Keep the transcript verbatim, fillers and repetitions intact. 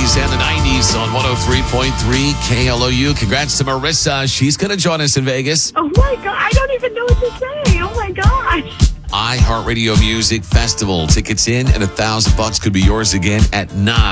eighties and the nineties on one oh three point three K L O U. Congrats to Marissa. She's going to join us in Vegas. Oh my God, I don't even know what to say. Oh my gosh. iHeartRadio Music Festival. Tickets in and a thousand bucks could be yours again at nine.